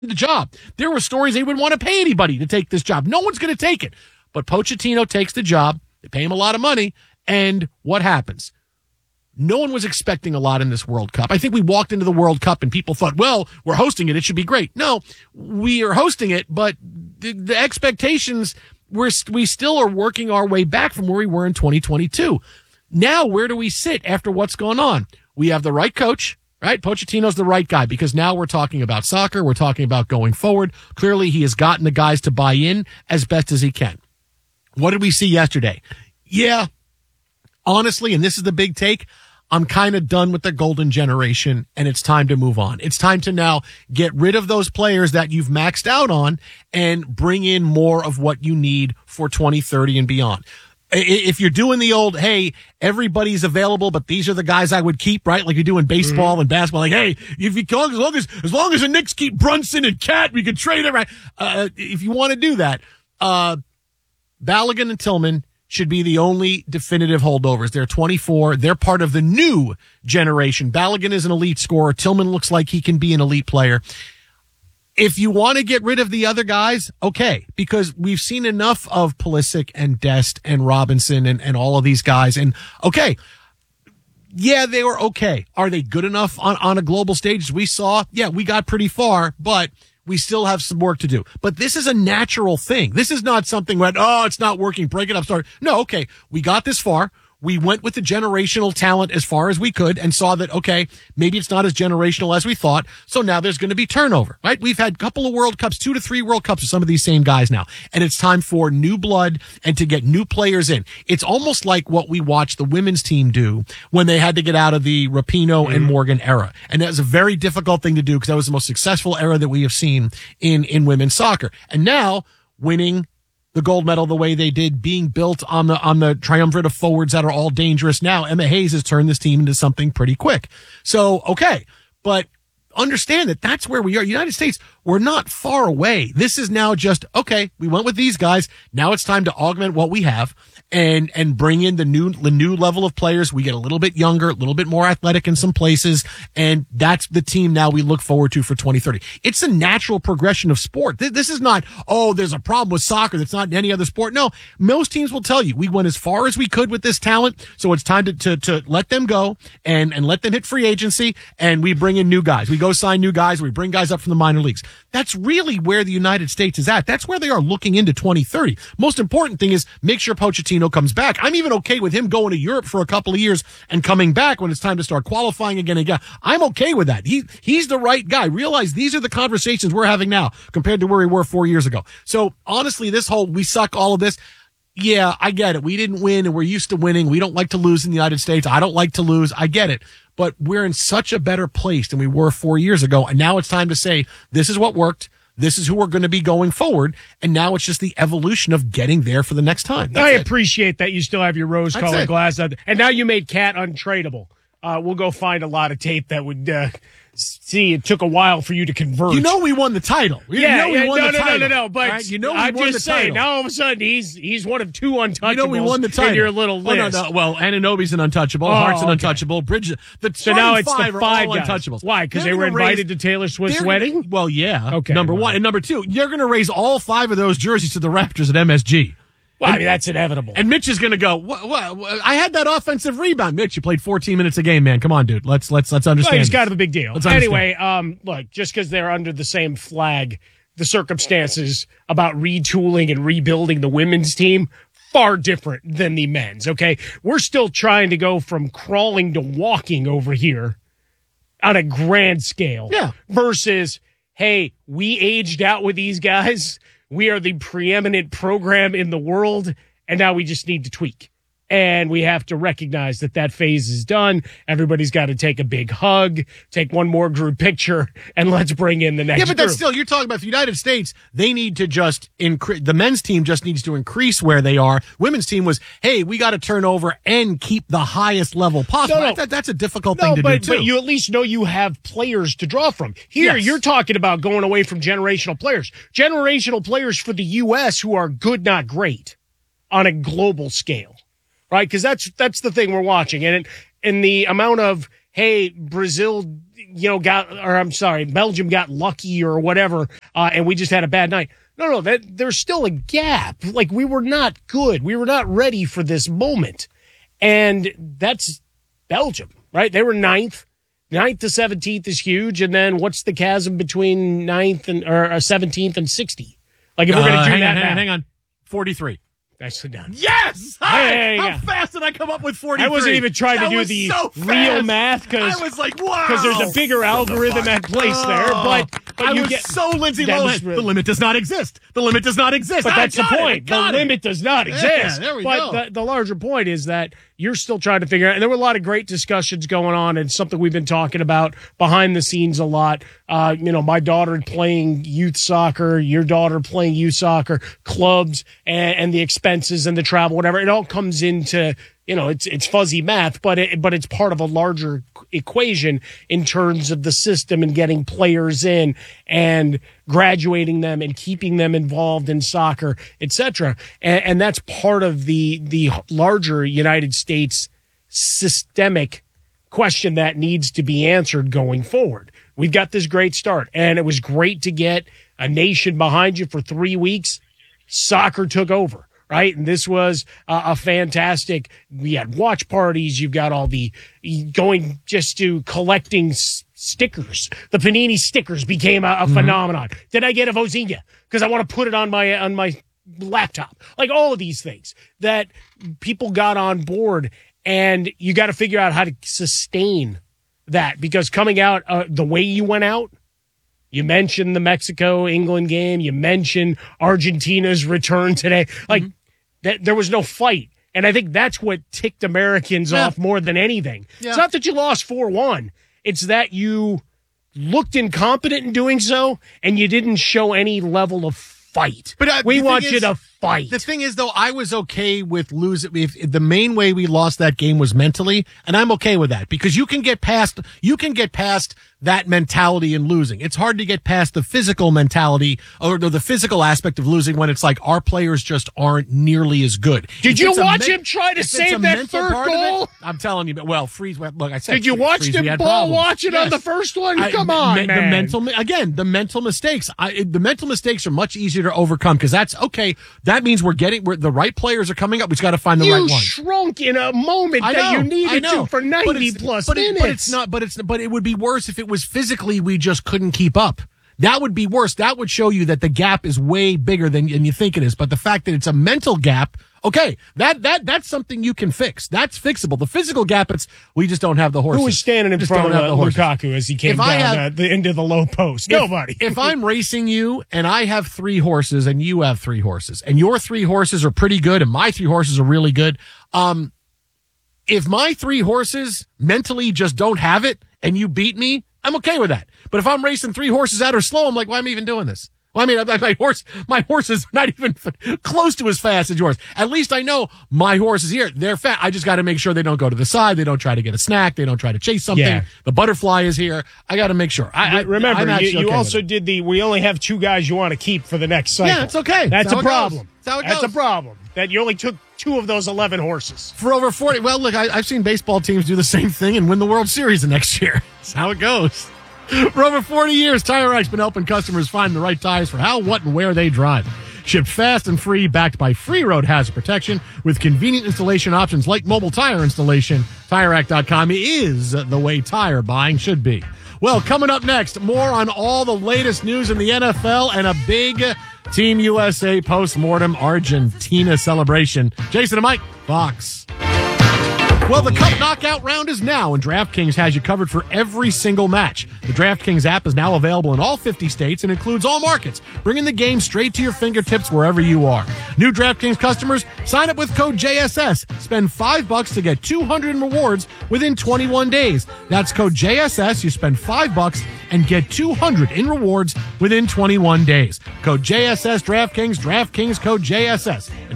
the job. There were stories they wouldn't want to pay anybody to take this job. No one's going to take it. But Pochettino takes the job. They pay him a lot of money. And what happens? No one was expecting a lot in this World Cup. I think we walked into the World Cup and people thought, well, we're hosting it. It should be great. No, we are hosting it, but the expectations, we still are working our way back from where we were in 2022. Now, where do we sit after what's gone on? We have the right coach, right? Pochettino's the right guy because now we're talking about soccer. We're talking about going forward. Clearly, he has gotten the guys to buy in as best as he can. What did we see yesterday? Yeah, honestly, and this is the big take, I'm kind of done with the golden generation, and it's time to move on. It's time to now get rid of those players that you've maxed out on and bring in more of what you need for 2030 and beyond. If you're doing the old, hey, everybody's available, but these are the guys I would keep, right? Like you do in baseball and basketball. Like, hey, if you as long as the Knicks keep Brunson and Cat, we could trade them. Right? If you want to do that, Balogun and Tillman should be the only definitive holdovers. They're 24. They're part of the new generation. Balogun is an elite scorer. Tillman looks like he can be an elite player. If you want to get rid of the other guys, okay, because we've seen enough of Pulisic and Dest and Robinson and all of these guys. And okay, yeah, they were okay. Are they good enough on a global stage? As we saw, yeah, we got pretty far, but we still have some work to do. But this is a natural thing. This is not something where, oh, it's not working, break it up, start. No, okay, we got this far. We went with the generational talent as far as we could and saw that, okay, maybe it's not as generational as we thought. So now there's going to be turnover, right? We've had a couple of World Cups, 2 to 3 World Cups with some of these same guys now. And it's time for new blood and to get new players in. It's almost like what we watched the women's team do when they had to get out of the Rapinoe and Morgan era. And that was a very difficult thing to do because that was the most successful era that we have seen in women's soccer. And now winning the gold medal the way they did, being built on the triumvirate of forwards that are all dangerous now. Emma Hayes has turned this team into something pretty quick. So, okay, but understand that that's where we are. United States, we're not far away. This is now just, okay, we went with these guys. Now it's time to augment what we have and bring in the new level of players. We get a little bit younger, a little bit more athletic in some places. And that's the team now we look forward to for 2030. It's a natural progression of sport. This is not, oh, there's a problem with soccer that's not in any other sport. No, most teams will tell you we went as far as we could with this talent. So it's time to let them go and let them hit free agency. And we bring in new guys. We go sign new guys. We bring guys up from the minor leagues. That's really where the United States is at. That's where they are looking into 2030. Most important thing is make sure Pochettino comes back. I'm even okay with him going to Europe for a couple of years and coming back when it's time to start qualifying again. I'm okay with that. He's the right guy. Realize these are the conversations we're having now compared to where we were 4 years ago. So honestly, this whole we suck, all of this, yeah, I get it. We didn't win and we're used to winning. We don't like to lose in the United States. I don't like to lose. I get it. But we're in such a better place than we were 4 years ago. And now it's time to say, this is what worked. This is who we're going to be going forward. And now it's just the evolution of getting there for the next time. I appreciate that you still have your rose-colored glass. And now you made Cat untradeable. We'll go find a lot of tape that would see it took a while for you to convert. You know we won the title. We won the title. No. But right? You know I'm just saying, now all of a sudden he's one of 2 untouchables we won the title. in your little list. No. Well, Anunoby's an untouchable. Hart's an untouchable. Bridges. So now it's the 5 guys. Untouchables. Why? Because they were invited to Taylor Swift's wedding? Well, yeah. Okay. Number one. And number two, you're going to raise all 5 of those jerseys to the Raptors at MSG. Well, I mean, that's inevitable. And Mitch is going to go, what? I had that offensive rebound. Mitch, you played 14 minutes a game, man. Come on, dude. Let's understand. Well, he's kind of a big deal. Anyway, look, just because they're under the same flag, the circumstances about retooling and rebuilding the women's team, far different than the men's, okay? We're still trying to go from crawling to walking over here on a grand scale. Yeah. Versus, hey, we aged out with these guys. We are the preeminent program in the world, and now we just need to tweak. And we have to recognize that phase is done. Everybody's got to take a big hug, take one more group picture, and let's bring in the next group. Yeah, but that's group. still, you're talking about the United States. They need to just increase. The men's team just needs to increase where they are. Women's team was, hey, we got to turn over and keep the highest level possible. No. That's a difficult thing to do, too. But you at least know you have players to draw from. Here, Yes. You're talking about going away from generational players. Generational players for the U.S. who are good, not great, on a global scale. Right, because that's the thing we're watching, and the amount of, hey, Brazil Belgium got lucky or whatever, and we just had a bad night. No, there's still a gap. Like, we were not good. We were not ready for this moment. And that's Belgium, right? They were ninth. 9th to 17th is huge. And then what's the chasm between 17th and 60? Like, if we're going to do that. Hang on. 43. Nicely done. Yes! How fast did I come up with 43? I wasn't even trying to do the real math because I was like, wow. Because there's a bigger algorithm at place there. But I was so Lindsay Lohan. The limit does not exist. The limit does not exist. But that's the point. The limit does not exist. Yeah, there we go. But the larger point is that you're still trying to figure out, and there were a lot of great discussions going on, and something we've been talking about behind the scenes a lot. My daughter playing youth soccer, your daughter playing youth soccer, clubs, and the expenses and the travel, whatever. It all comes into, it's fuzzy math, but it's part of a larger equation in terms of the system and getting players in and graduating them and keeping them involved in soccer, etc. And that's part of the larger United States systemic question that needs to be answered going forward. We've got this great start, and it was great to get a nation behind you for 3 weeks. Soccer took over. Right. And this was a fantastic, we had watch parties. You've got all the going just to collecting stickers. The Panini stickers became a phenomenon. Did I get a Vozinha? Because I want to put it on my laptop. Like all of these things that people got on board, and you got to figure out how to sustain that, because coming out the way you went out, you mentioned the Mexico-England game. You mentioned Argentina's return today. Like, that there was no fight. And I think that's what ticked Americans off more than anything. Yeah. It's not that you lost 4-1. It's that you looked incompetent in doing so, and you didn't show any level of fight. But we want you to fight. The thing is, though, I was okay with losing. If the main way we lost that game was mentally, and I'm okay with that, because you can get past that mentality in losing. It's hard to get past the physical mentality or the physical aspect of losing when it's like our players just aren't nearly as good. Did you watch him try to save that third goal? I'm telling you, Freeze. Look, I said. Did you watch him ball watch it on the first one? Come on, man. The mental mistakes. The mental mistakes are much easier to overcome, because that's okay. That means we're the right players are coming up. We just got to find the right one. You shrunk in a moment that you needed to for 90 plus minutes. But it would be worse if it was physically we just couldn't keep up. That would be worse. That would show you that the gap is way bigger than you think it is. But the fact that it's a mental gap, okay, that's something you can fix. That's fixable. The physical gap, we just don't have the horses. Who was standing in front of Lukaku as he came down the end of the low post? Nobody. If I'm racing you and I have 3 horses and you have 3 horses and your 3 horses are pretty good and my 3 horses are really good, if my 3 horses mentally just don't have it and you beat me, I'm okay with that. But if I'm racing 3 horses that are slow, I'm like, why am I even doing this? Well, I mean, my horse is not even close to as fast as yours. At least I know my horse is here. They're fast. I just got to make sure they don't go to the side. They don't try to get a snack. They don't try to chase something. Yeah. The butterfly is here. I got to make sure. Remember, you also did we only have 2 guys you want to keep for the next cycle. Yeah, it's okay. That's a problem. That's a problem. That you only took 2 of those 11 horses. For over 40. Well, look, I've seen baseball teams do the same thing and win the World Series the next year. That's how it goes. For over 40 years, Tire Rack's been helping customers find the right tires for how, what, and where they drive. Shipped fast and free, backed by free road hazard protection with convenient installation options like mobile tire installation. TireRack.com is the way tire buying should be. Well, coming up next, more on all the latest news in the NFL and a big Team USA post-mortem Argentina celebration. Jason and Mike, Fox. Well, the Cup knockout round is now, and DraftKings has you covered for every single match. The DraftKings app is now available in all 50 states and includes all markets, bringing the game straight to your fingertips wherever you are. New DraftKings customers, sign up with code JSS. Spend $5 to get $200 in rewards within 21 days. That's code JSS. You spend $5 and get $200 in rewards within 21 days. Code JSS DraftKings, DraftKings code JSS. And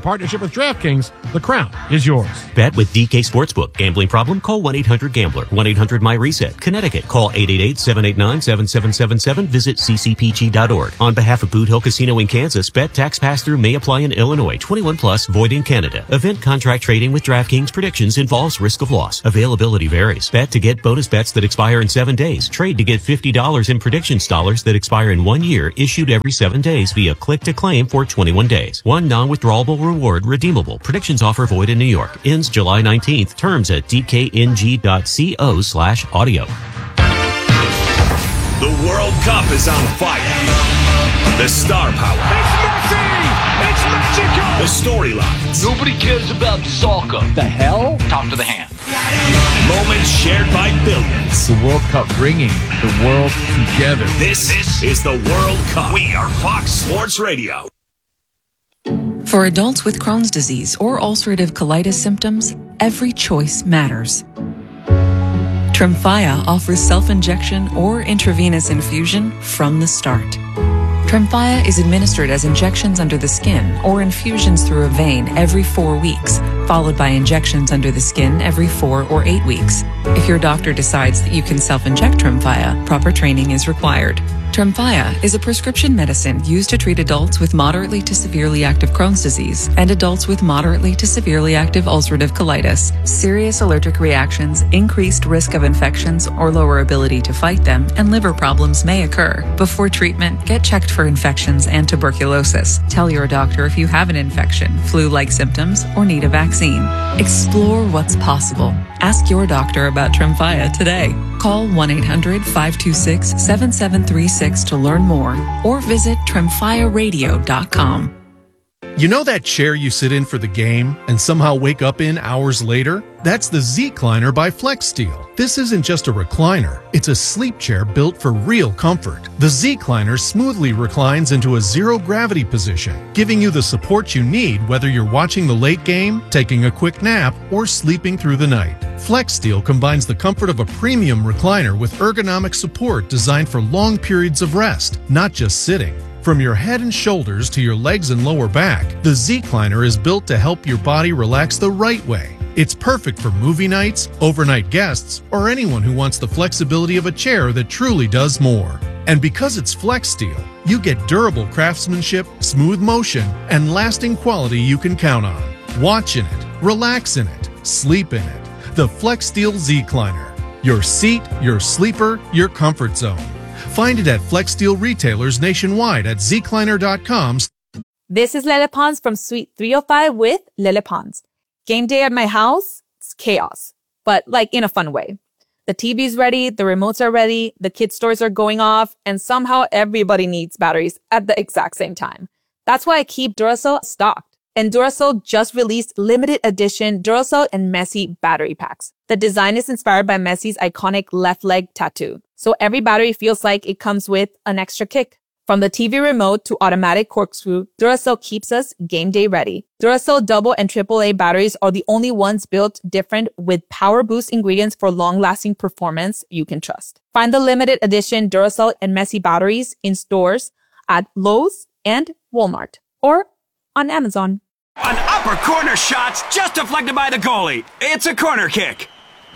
partnership with DraftKings, the crown is yours. Bet with DK Sportsbook. Gambling problem? Call 1-800-GAMBLER. 1-800-MY-RESET. Connecticut. Call 888-789-7777. Visit ccpg.org. On behalf of Boot Hill Casino in Kansas, bet tax pass-through may apply in Illinois. 21 plus, void in Canada. Event contract trading with DraftKings predictions involves risk of loss. Availability varies. Bet to get bonus bets that expire in 7 days. Trade to get $50 in predictions dollars that expire in 1 year, issued every 7 days via click to claim for 21 days. One non-withdrawable reward redeemable. Predictions offer void in New York. Ends July 19th. Terms at dkng.co/audio. The World Cup is on fire. The star power. It's Messi! It's magical! The storylines. Nobody cares about soccer. The hell? Talk to the hand. Moments shared by billions. The World Cup bringing the world together. This is the World Cup. We are Fox Sports Radio. For adults with Crohn's disease or ulcerative colitis symptoms, every choice matters. Tremfya offers self-injection or intravenous infusion from the start. Tremfya is administered as injections under the skin or infusions through a vein every 4 weeks, followed by injections under the skin every 4 or 8 weeks. If your doctor decides that you can self-inject Tremfya, proper training is required. Tremfya is a prescription medicine used to treat adults with moderately to severely active Crohn's disease and adults with moderately to severely active ulcerative colitis. Serious allergic reactions, increased risk of infections or lower ability to fight them, and liver problems may occur. Before treatment, get checked for infections and tuberculosis. Tell your doctor if you have an infection, flu-like symptoms, or need a vaccine. Explore what's possible. Ask your doctor about Tremfya today. Call 1-800-526-7736 to learn more or visit tremfyaradio.com. You know that chair you sit in for the game and somehow wake up in hours later? That's the Z-Cliner by FlexSteel. This isn't just a recliner, it's a sleep chair built for real comfort. The Z-Cliner smoothly reclines into a zero-gravity position, giving you the support you need whether you're watching the late game, taking a quick nap, or sleeping through the night. FlexSteel combines the comfort of a premium recliner with ergonomic support designed for long periods of rest, not just sitting. From your head and shoulders to your legs and lower back, the Z-Cliner is built to help your body relax the right way. It's perfect for movie nights, overnight guests, or anyone who wants the flexibility of a chair that truly does more. And because it's FlexSteel, you get durable craftsmanship, smooth motion, and lasting quality you can count on. Watch in it, relax in it, sleep in it. The FlexSteel Z-Cliner. Your seat, your sleeper, your comfort zone. Find it at FlexSteel retailers nationwide at zcliner.com. This is Lele Pons from Suite 305 with Lele Pons. Game day at my house, it's chaos, but like in a fun way. The TV's ready, the remotes are ready, the kids' toys are going off, and somehow everybody needs batteries at the exact same time. That's why I keep Duracell stocked. And Duracell just released limited edition Duracell and Messi battery packs. The design is inspired by Messi's iconic left leg tattoo. So every battery feels like it comes with an extra kick. From the TV remote to automatic corkscrew, Duracell keeps us game day ready. Duracell double and AAA batteries are the only ones built different with power boost ingredients for long-lasting performance you can trust. Find the limited edition Duracell and Messi batteries in stores at Lowe's and Walmart or on Amazon. An upper corner shot's just deflected by the goalie. It's a corner kick.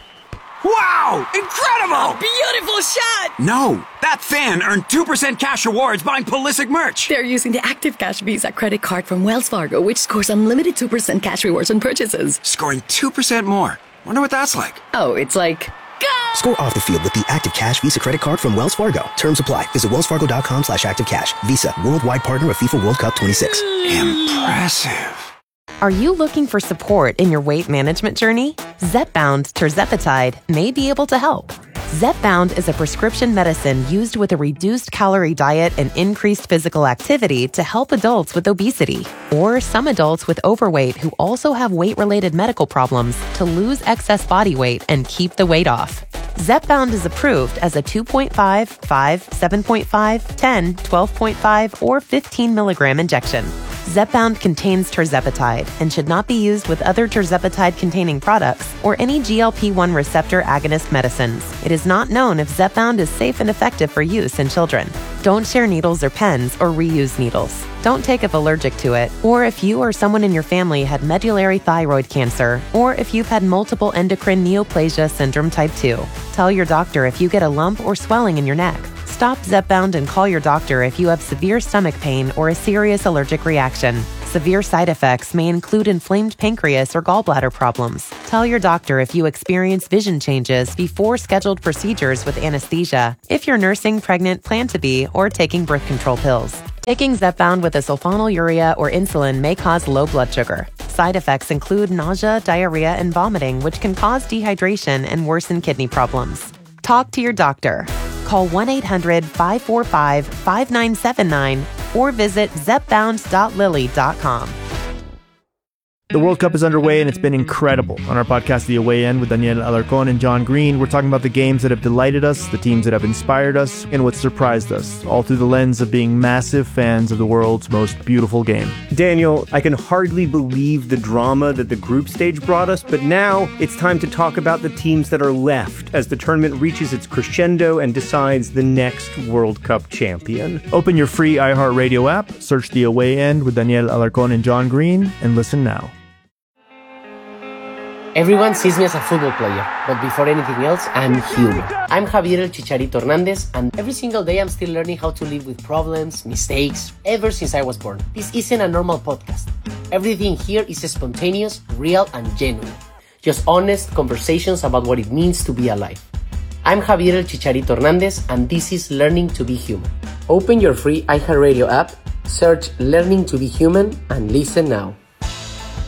Wow! Incredible! Beautiful shot! No, that fan earned 2% cash rewards buying Pulisic merch. They're using the Active Cash Visa credit card from Wells Fargo, which scores unlimited 2% cash rewards on purchases. Scoring 2% more. Wonder what that's like. Oh, it's like... Go! Score off the field with the Active Cash Visa credit card from Wells Fargo. Terms apply. Visit wellsfargo.com/activecash. Visa, worldwide partner of FIFA World Cup 26. Impressive. Are you looking for support in your weight management journey? Zepbound tirzepatide may be able to help. Zepbound is a prescription medicine used with a reduced calorie diet and increased physical activity to help adults with obesity or some adults with overweight who also have weight-related medical problems to lose excess body weight and keep the weight off. Zepbound is approved as a 2.5, 5, 7.5, 10, 12.5, or 15 milligram injection. Zepbound contains tirzepatide and should not be used with other tirzepatide-containing products or any GLP-1 receptor agonist medicines. It is not known if Zepbound is safe and effective for use in children. Don't share needles or pens or reuse needles. Don't take if allergic to it, or if you or someone in your family had medullary thyroid cancer, or if you've had multiple endocrine neoplasia syndrome type 2. Tell your doctor if you get a lump or swelling in your neck. Stop Zepbound and call your doctor if you have severe stomach pain or a serious allergic reaction. Severe side effects may include inflamed pancreas or gallbladder problems. Tell your doctor if you experience vision changes before scheduled procedures with anesthesia, if you're nursing, pregnant, plan to be, or taking birth control pills. Taking Zepbound with a sulfonylurea or insulin may cause low blood sugar. Side effects include nausea, diarrhea, and vomiting, which can cause dehydration and worsen kidney problems. Talk to your doctor. Call 1-800-545-5979 or visit zepbound.lily.com. The World Cup is underway and it's been incredible. On our podcast, The Away End, with Daniel Alarcón and John Green, we're talking about the games that have delighted us, the teams that have inspired us, and what surprised us, all through the lens of being massive fans of the world's most beautiful game. Daniel, I can hardly believe the drama that the group stage brought us, but now it's time to talk about the teams that are left as the tournament reaches its crescendo and decides the next World Cup champion. Open your free iHeartRadio app, search The Away End with Daniel Alarcón and John Green, and listen now. Everyone sees me as a football player, but before anything else, I'm human. I'm Javier El Chicharito Hernández, and every single day I'm still learning how to live with problems, mistakes, ever since I was born. This isn't a normal podcast. Everything here is spontaneous, real, and genuine. Just honest conversations about what it means to be alive. I'm Javier El Chicharito Hernández, and this is Learning to be Human. Open your free iHeartRadio app, search Learning to be Human, and listen now.